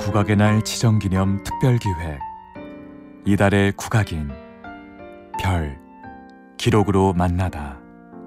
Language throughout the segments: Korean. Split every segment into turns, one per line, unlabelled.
국악의 날 지정기념 특별기획 이달의 국악인 별 기록으로 만나다.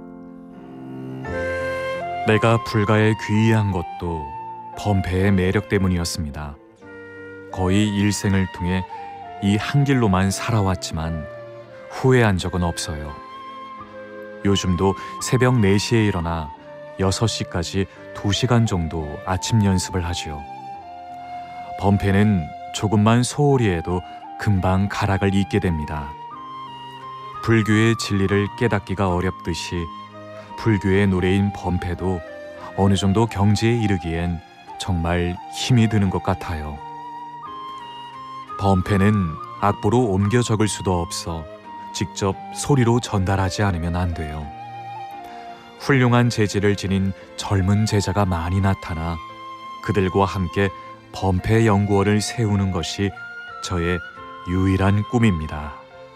내가 불가에 귀의한 것도 범패의 매력 때문이었습니다. 거의 일생을 통해 이 한 길로만 살아왔지만 후회한 적은 없어요. 요즘도 새벽 4시에 일어나 6시까지 2시간 정도 아침 연습을 하지요. 범패는 조금만 소홀히 해도 금방 가락을 잇게 됩니다. 불교의 진리를 깨닫기가 어렵듯이 불교의 노래인 범패도 어느 정도 경지에 이르기엔 정말 힘이 드는 것 같아요. 범패는 악보로 옮겨 적을 수도 없어 직접 소리로 전달하지 않으면 안 돼요. 훌륭한 재질을 지닌 젊은 제자가 많이 나타나 그들과 함께 범패 연구원을 세우는 것이 저의 유일한 꿈입니다.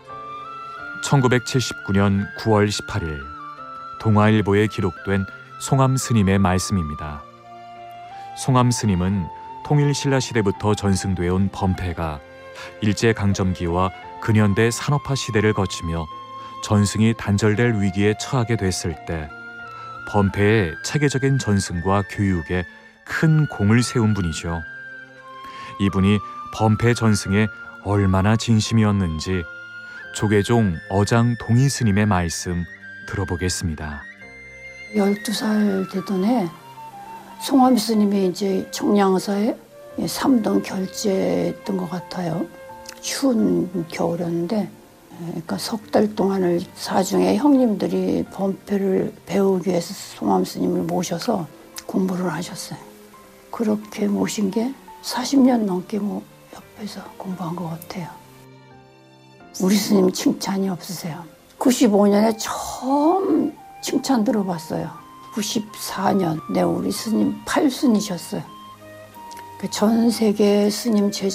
1979년 9월 18일 동아일보에 기록된 송암 스님의 말씀입니다. 송암 스님은 통일신라 시대부터 전승되어 온 범패가 일제강점기와 근현대 산업화 시대를 거치며 전승이 단절될 위기에 처하게 됐을 때 범패의 체계적인 전승과 교육에 큰 공을 세운 분이죠. 이분이 범패 전승에 얼마나 진심이었는지 조계종 어장 동의 스님의 말씀 들어보겠습니다.
12살 되던 해 송암 스님이 이제 청량사에 3등 결제했던 것 같아요. 추운 겨울이었는데, 그러니까 석 달 동안을 사중에 형님들이 범패를 배우기 위해서 송암 스님을 모셔서 공부를 하셨어요. 그렇게 모신 게 40년 넘게 옆에서 공부한 것 같아요. 우리 스님 칭찬이 없으세요. 95년에 처음 칭찬 들어봤어요. 94년 우리 스님 8순이셨어요. 전 세계 스님 제자